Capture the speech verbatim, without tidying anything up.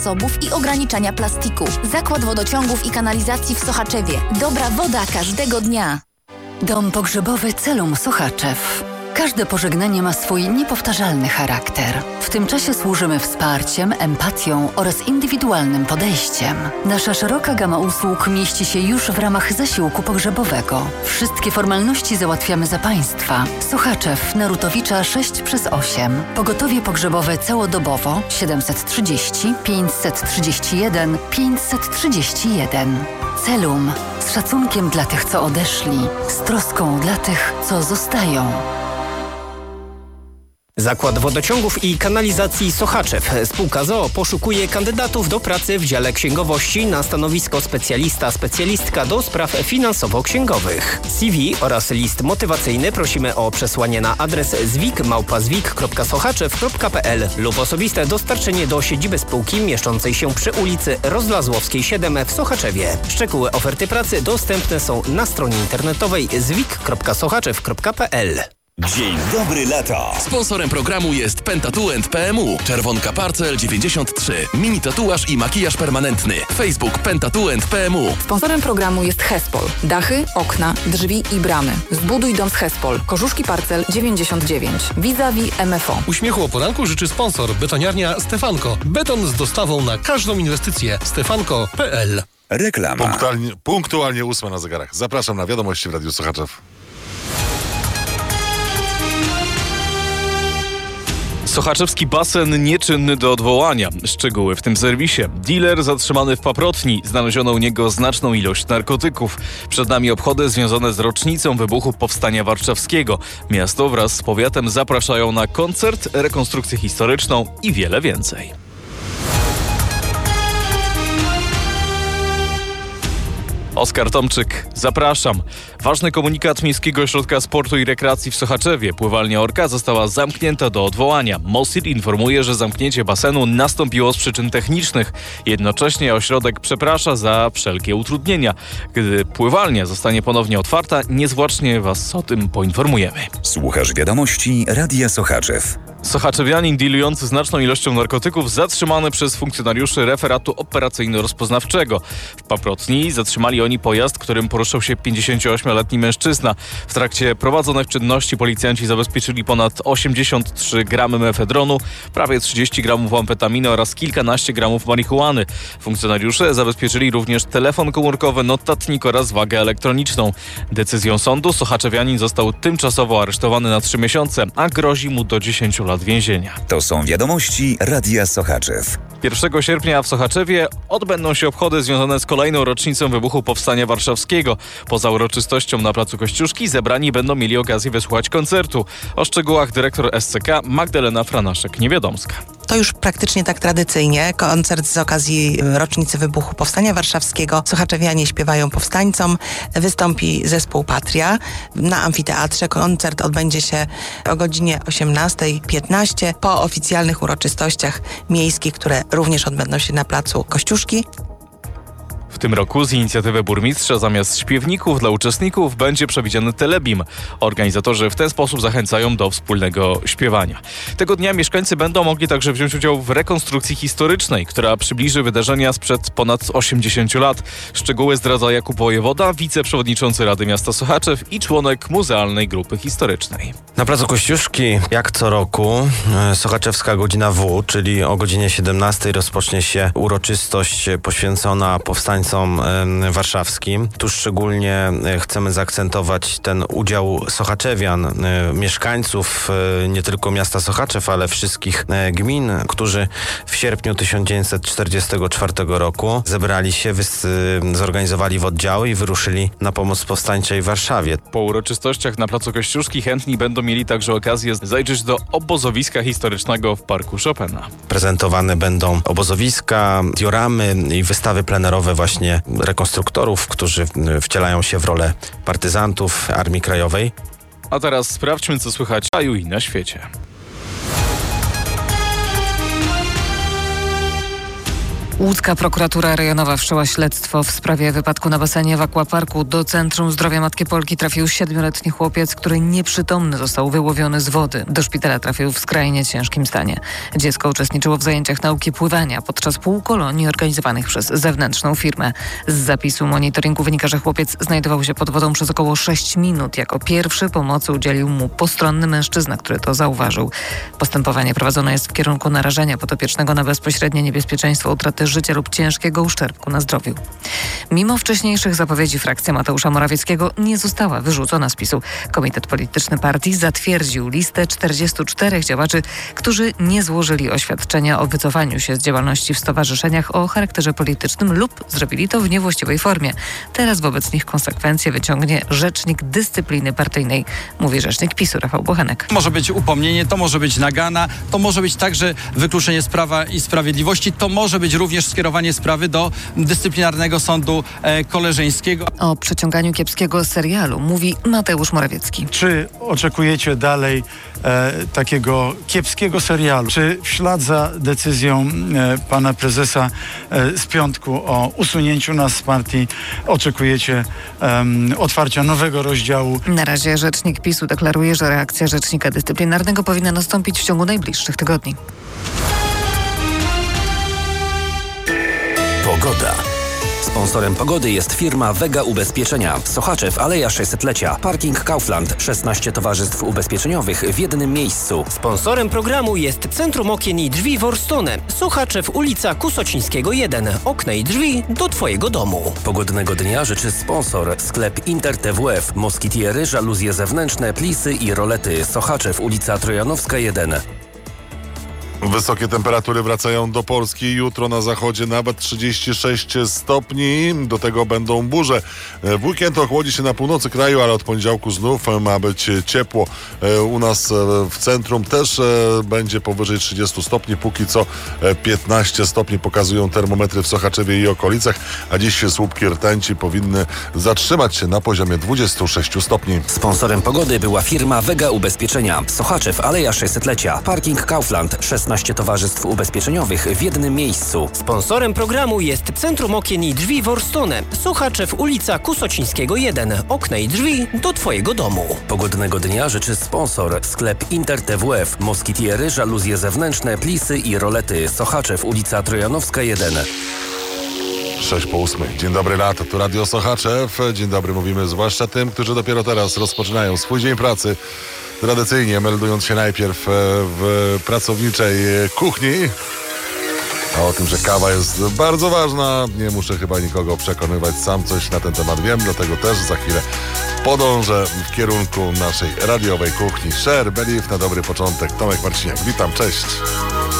zasobów i ograniczania plastiku. Zakład Wodociągów i Kanalizacji w Sochaczewie. Dobra woda każdego dnia. Dom pogrzebowy Celum Sochaczew. Każde pożegnanie ma swój niepowtarzalny charakter. W tym czasie służymy wsparciem, empatią oraz indywidualnym podejściem. Nasza szeroka gama usług mieści się już w ramach zasiłku pogrzebowego. Wszystkie formalności załatwiamy za Państwa. Sochaczew, Narutowicza sześć przez osiem. Pogotowie pogrzebowe całodobowo siedemset trzydzieści pięćset trzydzieści jeden pięćset trzydzieści jeden. Celum. Z szacunkiem dla tych, co odeszli. Z troską dla tych, co zostają. Zakład Wodociągów i Kanalizacji Sochaczew. Spółka z o o poszukuje kandydatów do pracy w dziale księgowości na stanowisko specjalista, specjalistka do spraw finansowo-księgowych. C V oraz list motywacyjny prosimy o przesłanie na adres zwik małpa zwik kropka sochaczew kropka p l lub osobiste dostarczenie do siedziby spółki mieszczącej się przy ulicy Rozlazłowskiej siedem w Sochaczewie. Szczegóły oferty pracy dostępne są na stronie internetowej zwik kropka sochaczew kropka p l. Dzień dobry lata. Sponsorem programu jest Pentatuent P M U. Czerwonka Parcel dziewięćdziesiąt trzy. Mini tatuaż i makijaż permanentny. Facebook Pentatuent P M U. Sponsorem programu jest Hespol. Dachy, okna, drzwi i bramy. Zbuduj dom z Hespol. Korzuszki Parcel dziewięćdziesiąt dziewięć. Vis-a-vis M F O. Uśmiechu o poranku życzy sponsor. Betoniarnia Stefanko. Beton z dostawą na każdą inwestycję. stefanko kropka p l. Reklama. Punktualnie, punktualnie ósma na zegarach. Zapraszam na wiadomości w Radiu Sochaczew. Sochaczewski basen nieczynny do odwołania. Szczegóły w tym serwisie. Dealer zatrzymany w Paprotni. Znaleziono u niego znaczną ilość narkotyków. Przed nami obchody związane z rocznicą wybuchu Powstania Warszawskiego. Miasto wraz z powiatem zapraszają na koncert, rekonstrukcję historyczną i wiele więcej. Oskar Tomczyk, zapraszam. Ważny komunikat Miejskiego Ośrodka Sportu i Rekreacji w Sochaczewie. Pływalnia Orka została zamknięta do odwołania. MOSIR informuje, że zamknięcie basenu nastąpiło z przyczyn technicznych. Jednocześnie ośrodek przeprasza za wszelkie utrudnienia. Gdy pływalnia zostanie ponownie otwarta, niezwłocznie Was o tym poinformujemy. Słuchasz wiadomości Radia Sochaczew. Sochaczewianin dealujący znaczną ilością narkotyków zatrzymany przez funkcjonariuszy referatu operacyjno-rozpoznawczego. W Paprotni zatrzymali oni pojazd, którym poruszał się pięćdziesięcioośmioletni mężczyzna. W trakcie prowadzonych czynności policjanci zabezpieczyli ponad osiemdziesiąt trzy gramy mefedronu, prawie trzydzieści gramów amfetaminy oraz kilkanaście gramów marihuany. Funkcjonariusze zabezpieczyli również telefon komórkowy, notatnik oraz wagę elektroniczną. Decyzją sądu sochaczewianin został tymczasowo aresztowany na trzy miesiące, a grozi mu do dziesięciu lat więzienia. To są wiadomości Radia Sochaczew. pierwszego sierpnia w Sochaczewie odbędą się obchody związane z kolejną rocznicą wybuchu Powstania Warszawskiego. Poza uroczystością na placu Kościuszki zebrani będą mieli okazję wysłuchać koncertu. O szczegółach dyrektor S C K Magdalena Franaszek-Niewiadomska. To już praktycznie tak tradycyjnie. Koncert z okazji rocznicy wybuchu Powstania Warszawskiego. Sochaczewianie śpiewają powstańcom. Wystąpi zespół Patria na amfiteatrze. Koncert odbędzie się o godzinie osiemnasta piętnaście po oficjalnych uroczystościach miejskich, które również odbędą się na placu Kościuszki. W tym roku z inicjatywy burmistrza zamiast śpiewników dla uczestników będzie przewidziany telebim. Organizatorzy w ten sposób zachęcają do wspólnego śpiewania. Tego dnia mieszkańcy będą mogli także wziąć udział w rekonstrukcji historycznej, która przybliży wydarzenia sprzed ponad osiemdziesięciu lat. Szczegóły zdradza Jakub Wojewoda, wiceprzewodniczący Rady Miasta Sochaczew i członek Muzealnej Grupy Historycznej. Na placu Kościuszki, jak co roku, sochaczewska godzina W, czyli o godzinie siedemnastej rozpocznie się uroczystość poświęcona powstańcom warszawskim. Tu szczególnie chcemy zaakcentować ten udział sochaczewian, mieszkańców nie tylko miasta Sochaczew, ale wszystkich gmin, którzy w sierpniu tysiąc dziewięćset czterdziestego czwartego roku zebrali się, wys- zorganizowali w oddziały i wyruszyli na pomoc powstańczej w Warszawie. Po uroczystościach na placu Kościuszki chętni będą mieli także okazję zajrzeć do obozowiska historycznego w Parku Chopina. Prezentowane będą obozowiska, dioramy i wystawy plenerowe właśnie rekonstruktorów, którzy wcielają się w rolę partyzantów Armii Krajowej. A teraz sprawdźmy, co słychać w kraju i na świecie. Łódzka prokuratura rejonowa wszczęła śledztwo w sprawie wypadku na basenie w Aquaparku. Do Centrum Zdrowia Matki Polki trafił siedmioletni chłopiec, który nieprzytomny został wyłowiony z wody. Do szpitala trafił w skrajnie ciężkim stanie. Dziecko uczestniczyło w zajęciach nauki pływania podczas półkolonii organizowanych przez zewnętrzną firmę. Z zapisu monitoringu wynika, że chłopiec znajdował się pod wodą przez około sześć minut. Jako pierwszy pomocy udzielił mu postronny mężczyzna, który to zauważył. Postępowanie prowadzone jest w kierunku narażenia podopiecznego na bezpośrednie niebezpieczeństwo utraty życia lub ciężkiego uszczerbku na zdrowiu. Mimo wcześniejszych zapowiedzi frakcja Mateusza Morawieckiego nie została wyrzucona z PiS-u. Komitet Polityczny Partii zatwierdził listę czterdziestu czterech działaczy, którzy nie złożyli oświadczenia o wycofaniu się z działalności w stowarzyszeniach o charakterze politycznym lub zrobili to w niewłaściwej formie. Teraz wobec nich konsekwencje wyciągnie rzecznik dyscypliny partyjnej, mówi rzecznik PiS-u Rafał Bochenek. Może być upomnienie, to może być nagana, to może być także wykluczenie z Prawa i Sprawiedliwości, to może być również skierowanie sprawy do dyscyplinarnego sądu e, koleżeńskiego. O przeciąganiu kiepskiego serialu mówi Mateusz Morawiecki. Czy oczekujecie dalej e, takiego kiepskiego serialu? Czy w ślad za decyzją e, pana prezesa e, z piątku o usunięciu nas z partii oczekujecie e, otwarcia nowego rozdziału? Na razie rzecznik PiS-u deklaruje, że reakcja rzecznika dyscyplinarnego powinna nastąpić w ciągu najbliższych tygodni. Pogoda. Sponsorem pogody jest firma Vega Ubezpieczenia. Sochaczew, Aleja sześćsetlecia. Parking Kaufland. szesnaście towarzystw ubezpieczeniowych w jednym miejscu. Sponsorem programu jest Centrum Okien i Drzwi Worstone. Sochaczew, ulica Kusocińskiego jeden. Okna i drzwi do Twojego domu. Pogodnego dnia życzy sponsor. Sklep Inter T W F. Moskitiery, żaluzje zewnętrzne, plisy i rolety. Sochaczew, ulica Trojanowska jeden. Wysokie temperatury wracają do Polski. Jutro na zachodzie nawet trzydzieści sześć stopni. Do tego będą burze. W weekend ochłodzi się na północy kraju, ale od poniedziałku znów ma być ciepło. U nas w centrum też będzie powyżej trzydziestu stopni. Póki co piętnaście stopni pokazują termometry w Sochaczewie i okolicach, a dziś słupki rtęci powinny zatrzymać się na poziomie dwudziestu sześciu stopni. Sponsorem pogody była firma Vega Ubezpieczenia. Sochaczew, Aleja sześćsetlecia. Parking Kaufland. szesnaście towarzystw ubezpieczeniowych w jednym miejscu. Sponsorem programu jest Centrum Okien i Drzwi Worstone. Sochaczew, ulica Kusocińskiego jeden. Okna i drzwi do Twojego domu. Pogodnego dnia życzy sponsor. Sklep Inter T W F. Moskitiery, żaluzje zewnętrzne, plisy i rolety. Sochaczew, ulica Trojanowska jeden. sześć po ósmej. Dzień dobry lato, tu Radio Sochaczew. Dzień dobry mówimy zwłaszcza tym, którzy dopiero teraz rozpoczynają swój dzień pracy. Tradycyjnie meldując się najpierw w pracowniczej kuchni. A o tym, że kawa jest bardzo ważna, nie muszę chyba nikogo przekonywać, sam coś na ten temat wiem, dlatego też za chwilę podążę w kierunku naszej radiowej kuchni. Share Believe na dobry początek. Tomek Marciniak, witam, cześć.